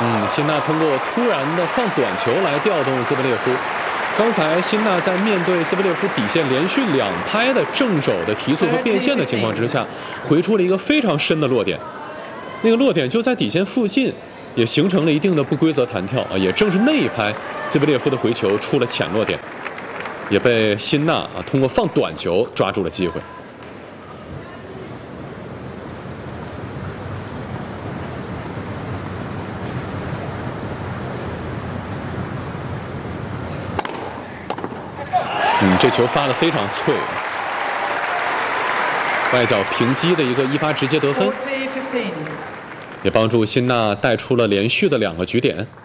辛纳通过突然的放短球来调动兹维列夫。刚才辛纳在面对兹维列夫底线连续2拍的正手的提速和变线的情况之下，回出了一个非常深的落点，那个落点就在底线附近，也形成了一定的不规则弹跳啊。也正是那一拍，兹维列夫的回球出了浅落点，也被辛纳通过放短球抓住了机会。这球发得非常脆，外角平击的一发直接得分，也帮助辛纳带出了连续的2个局点。